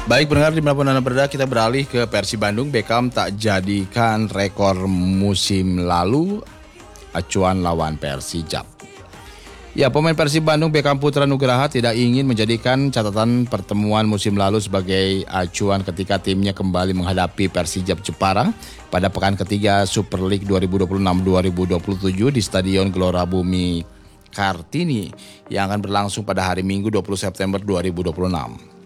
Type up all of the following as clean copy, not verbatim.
Baik pendengar dimanapun Anda berada, kita beralih ke Persib Bandung. Beckham tak jadikan rekor musim lalu acuan lawan Persijap. Ya, pemain Persib Bandung Beckham Putra Nugraha tidak ingin menjadikan catatan pertemuan musim lalu sebagai acuan ketika timnya kembali menghadapi Persijap Jepara pada pekan ketiga Super League 2026-2027 di Stadion Gelora Bumi Kartini yang akan berlangsung pada hari Minggu 20 September 2026.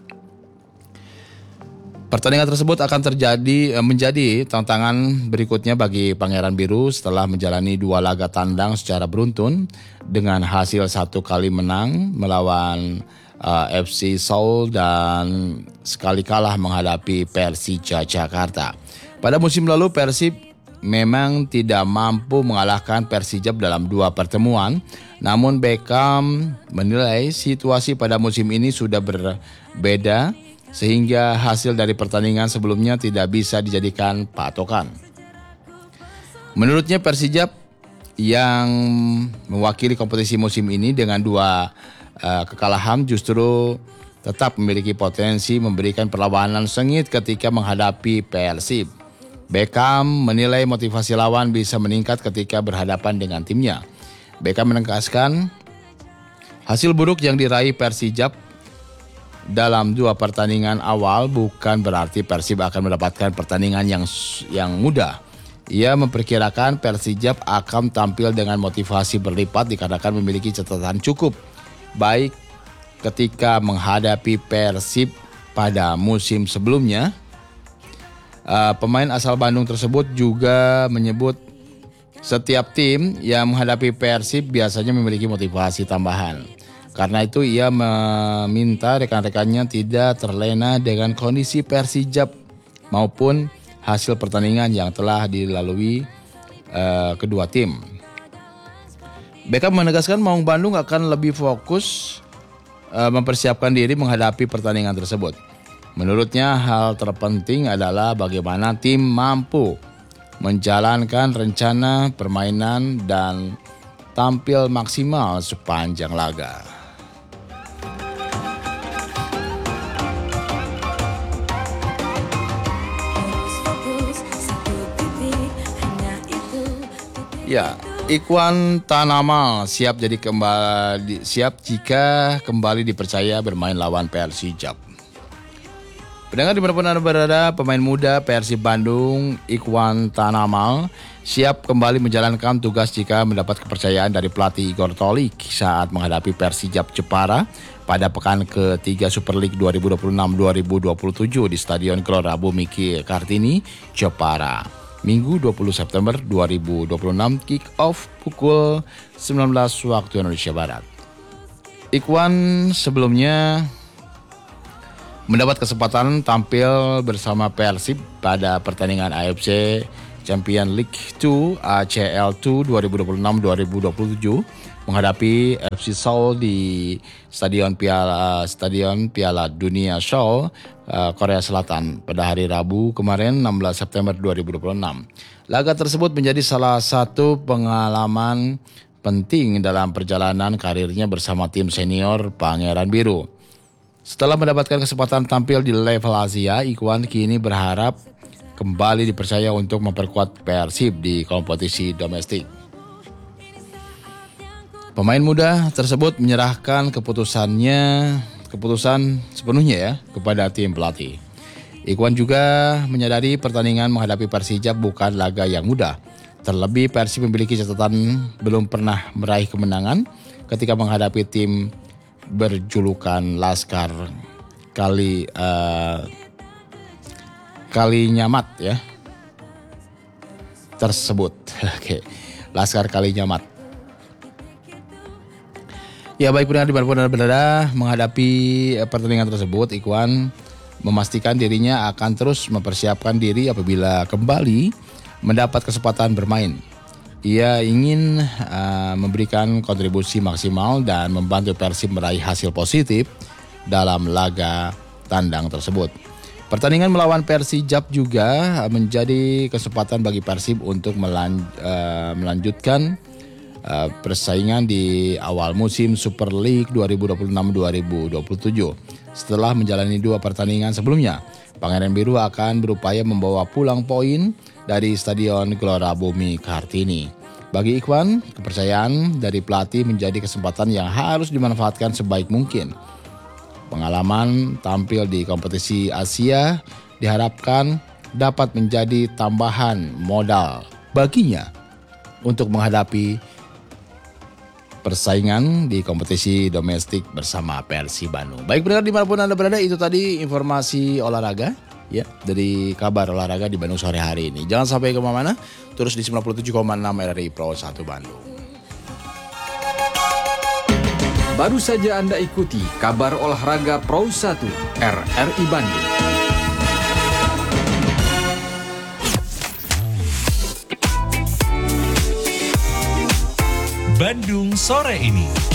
Pertandingan tersebut akan menjadi tantangan berikutnya bagi Pangeran Biru setelah menjalani 2 laga tandang secara beruntun dengan hasil 1 kali menang melawan FC Seoul dan sekali kalah menghadapi Persija Jakarta. Pada musim lalu Persib memang tidak mampu mengalahkan Persijap dalam 2 pertemuan, namun Beckham menilai situasi pada musim ini sudah berbeda sehingga hasil dari pertandingan sebelumnya tidak bisa dijadikan patokan. Menurutnya Persijap yang mewakili kompetisi musim ini dengan 2 kekalahan justru tetap memiliki potensi memberikan perlawanan sengit ketika menghadapi Persib. Beckham menilai motivasi lawan bisa meningkat ketika berhadapan dengan timnya. Beckham menegaskan hasil buruk yang diraih Persijap dalam 2 pertandingan awal bukan berarti Persib akan mendapatkan pertandingan yang mudah. Ia memperkirakan Persijap akan tampil dengan motivasi berlipat dikarenakan memiliki catatan cukup baik ketika menghadapi Persib pada musim sebelumnya. Pemain asal Bandung tersebut juga menyebut setiap tim yang menghadapi Persib biasanya memiliki motivasi tambahan. Karena itu ia meminta rekan-rekannya tidak terlena dengan kondisi Persijap maupun hasil pertandingan yang telah dilalui kedua tim. Beckham menegaskan Maung Bandung akan lebih fokus mempersiapkan diri menghadapi pertandingan tersebut. Menurutnya hal terpenting adalah bagaimana tim mampu menjalankan rencana permainan dan tampil maksimal sepanjang laga. Ya, Ikhwan Tanamal siap jika kembali dipercaya bermain lawan Persijap. Pendengar dimanapun Anda berada, pemain muda Persib Bandung Ikhwan Tanamal siap kembali menjalankan tugas jika mendapat kepercayaan dari pelatih Igor Tolik saat menghadapi Persijap Jepara pada pekan ketiga Super League 2026-2027 di Stadion Gelora Bumi Kartini, Jepara. Minggu 20 September 2026 kick off pukul 19 waktu Indonesia Barat. Ikhwan sebelumnya mendapat kesempatan tampil bersama Persib pada pertandingan AFC Champions League 2 ACL 2 2026-2027 menghadapi FC Seoul di Stadion Piala Dunia Seoul, Korea Selatan pada hari Rabu kemarin 16 September 2026. Laga tersebut menjadi salah satu pengalaman penting dalam perjalanan karirnya bersama tim senior Pangeran Biru. Setelah mendapatkan kesempatan tampil di level Asia, Ikhwan kini berharap kembali dipercaya untuk memperkuat Persib di kompetisi domestik. Pemain muda tersebut menyerahkan keputusan sepenuhnya ya kepada tim pelatih. Ikhwan juga menyadari pertandingan menghadapi Persijap bukan laga yang mudah. Terlebih Persib memiliki catatan belum pernah meraih kemenangan ketika menghadapi tim berjulukan Laskar Kalinyamat ya tersebut. Oke, Laskar Kalinyamat. Ya baik pendengar dimanapun Anda berada, menghadapi pertandingan tersebut, Ikhwan memastikan dirinya akan terus mempersiapkan diri apabila kembali mendapat kesempatan bermain. Ia ingin memberikan kontribusi maksimal dan membantu Persib meraih hasil positif dalam laga tandang tersebut. Pertandingan melawan Persijap juga menjadi kesempatan bagi Persib untuk melanjutkan persaingan di awal musim Super League 2026-2027. setelah menjalani 2 pertandingan sebelumnya. Pangeran Biru akan berupaya membawa pulang poin dari Stadion Gelora Bumi Kartini. Bagi Ikhwan, kepercayaan dari pelatih menjadi kesempatan yang harus dimanfaatkan sebaik mungkin. Pengalaman tampil di kompetisi Asia diharapkan dapat menjadi tambahan modal baginya untuk menghadapi persaingan di kompetisi domestik bersama Persib Bandung. Baik pendengar dimanapun Anda berada, itu tadi informasi olahraga ya dari kabar olahraga di Bandung sore hari ini. Jangan sampai kemana-mana, terus di 97,6 RRI Pro 1 Bandung. Baru saja Anda ikuti kabar olahraga Pro 1 RRI Bandung. Bandung sore ini.